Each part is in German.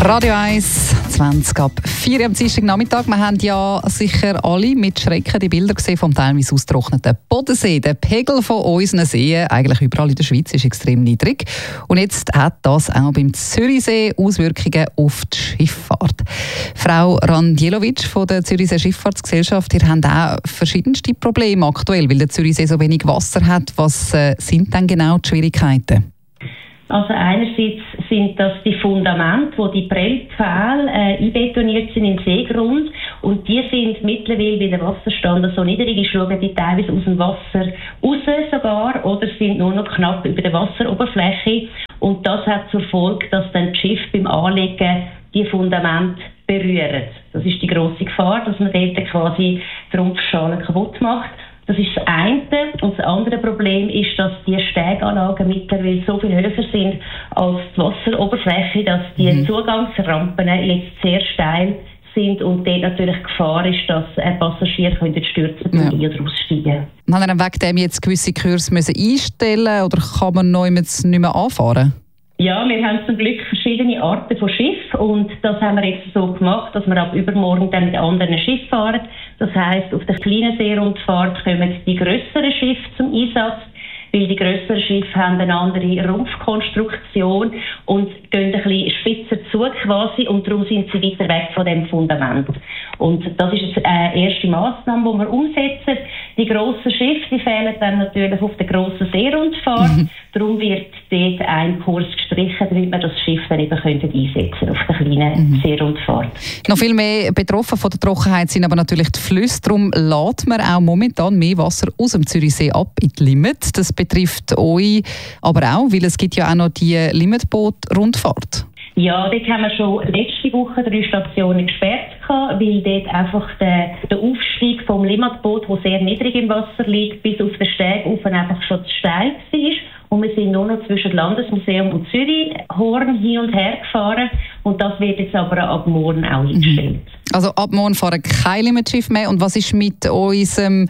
Radio 1, 20 ab 4 am Dienstagnachmittag. Wir haben ja sicher alle mit Schrecken die Bilder gesehen vom teilweise ausgetrockneten Bodensee. Der Pegel von unseren Seen, eigentlich überall in der Schweiz, ist extrem niedrig. Und jetzt hat das auch beim Zürichsee Auswirkungen auf die Schifffahrt. Frau Randjelovic von der Zürichsee Schifffahrtsgesellschaft, ihr habt auch verschiedenste Probleme aktuell, weil der Zürichsee so wenig Wasser hat. Was sind denn genau die Schwierigkeiten? Also einerseits sind das die Fundamente, wo die Prellpfähle einbetoniert sind im Seegrund, und die sind mittlerweile, weil der Wasserstand so niedrig ist, schauen die teilweise aus dem Wasser raus sogar oder sind nur noch knapp über der Wasseroberfläche, und das hat zur Folge, dass dann das Schiff beim Anlegen die Fundamente berühren. Das ist die grosse Gefahr, dass man dort quasi die Rumpfschale kaputt macht. Das ist das eine. Und das andere Problem ist, dass die Steganlagen mittlerweile so viel höher sind als die Wasseroberfläche, dass die Zugangsrampen jetzt sehr steil sind und dort natürlich Gefahr ist, dass Passagiere stürzen können oder aussteigen. Haben Sie wegen dem jetzt gewisse Kurse einstellen oder kann man noch nicht mehr anfahren? Ja, wir haben zum Glück verschiedene Arten von Schiffen, und das haben wir jetzt so gemacht, dass wir ab übermorgen dann mit anderen Schiffen fahren. Das heisst, auf der kleinen Seerundfahrt kommen die grösseren Schiffe zum Einsatz, weil die grösseren Schiffe haben eine andere Rumpfkonstruktion und gehen ein bisschen spitzer zu quasi, und darum sind sie weiter weg von dem Fundament. Und das ist jetzt eine erste Massnahme, die wir umsetzen. Die grossen Schiffe, die fehlen dann natürlich auf der grossen Seerundfahrt. Darum wird dort ein Kurs gestrichen, damit wir das Schiff dann eben einsetzen können auf der kleinen Seerundfahrt. Noch viel mehr betroffen von der Trockenheit sind aber natürlich die Flüsse. Darum lädt man auch momentan mehr Wasser aus dem Zürichsee ab in die Limit. Das betrifft euch aber auch, weil es gibt ja auch noch die Limitboot-Rundfahrt. Ja, dort haben wir schon letzte Woche 3 Stationen gesperrt, weil dort einfach der Aufstieg vom Limitboot, der sehr niedrig im Wasser liegt, bis auf den Steg auf einfach schon zu steil war. Und wir sind nur noch zwischen Landesmuseum und Zürichhorn hin und her gefahren. Und das wird jetzt aber ab morgen auch eingestellt. Also ab morgen fahren keine Limitschiffe mehr. Und was ist mit unserem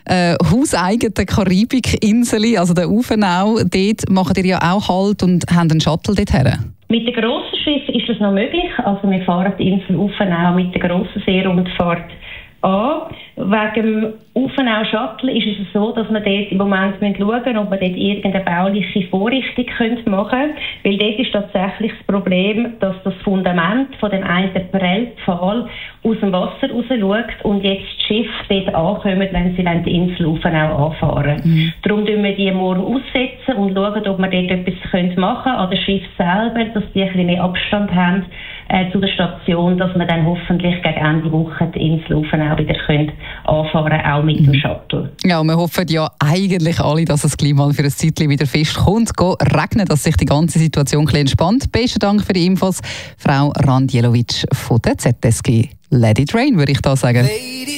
hauseigenen Karibikinsel, also der Uvenau? Dort macht ihr ja auch Halt und habt einen Shuttle dorthin. Mit den grossen Schiffen ist das noch möglich. Also wir fahren die Insel Uvenau mit der grossen Seerundfahrt an. Wegen dem Uvenau-Shuttle ist es so, dass wir dort im Moment schauen müssen, ob wir dort irgendeine bauliche Vorrichtung machen können. Weil dort ist tatsächlich das Problem, dass das Fundament von dem einen Prellpfahl aus dem Wasser raus schaut und jetzt das Schiff dort ankommen, wenn sie die Insel Uvenau anfahren. Darum schauen wir die morgen aussetzen und schauen, ob wir dort etwas machen können an dem Schiff selber, dass die ein bisschen mehr Abstand haben zu der Station, dass wir dann hoffentlich gegen Ende Woche die Insel Uvenau wieder anfahren, auch mit dem Shuttle. Ja, wir hoffen ja eigentlich alle, dass es gleich mal für ein Zeitchen wieder fest kommt. Regnen, dass sich die ganze Situation ein bisschen entspannt. Besten Dank für die Infos, Frau Randjelovic von der ZSG. Let it rain, würde ich da sagen.